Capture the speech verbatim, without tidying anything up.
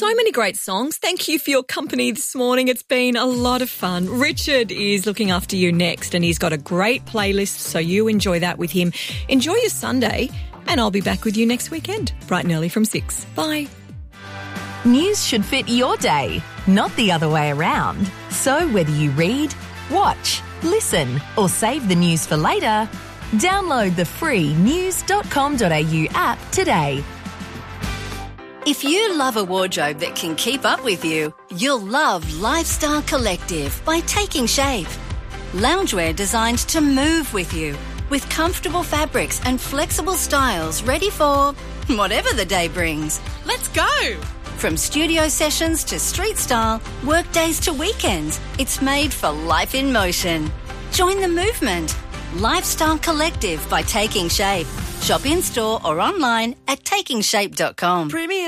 So many great songs. Thank you for your company this morning. It's been a lot of fun. Richard is looking after you next, and he's got a great playlist, so you enjoy that with him. Enjoy your Sunday, and I'll be back with you next weekend, bright and early from six. Bye. News should fit your day, not the other way around. So whether you read, watch, listen, or save the news for later, download the free news dot com dot a u app today. If you love a wardrobe that can keep up with you, you'll love Lifestyle Collective by Taking Shape. Loungewear designed to move with you, with comfortable fabrics and flexible styles ready for whatever the day brings. Let's go! From studio sessions to street style, work days to weekends, it's made for life in motion. Join the movement. Lifestyle Collective by Taking Shape. Shop in-store or online at taking shape dot com. Premier